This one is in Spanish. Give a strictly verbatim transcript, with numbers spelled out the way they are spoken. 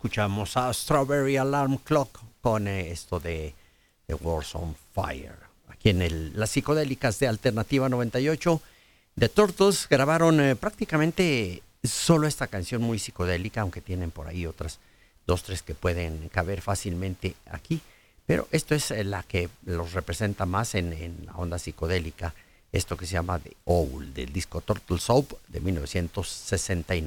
escuchamos a Strawberry Alarm Clock con eh, esto de The World's on Fire. Aquí en el, las psicodélicas de Alternativa noventa y ocho, The Turtles grabaron eh, prácticamente solo esta canción muy psicodélica, aunque tienen por ahí otras dos, tres que pueden caber fácilmente aquí. Pero esto es eh, la que los representa más en, en la onda psicodélica. Esto que se llama The Owl, del disco Turtle Soup de mil novecientos sesenta y nueve.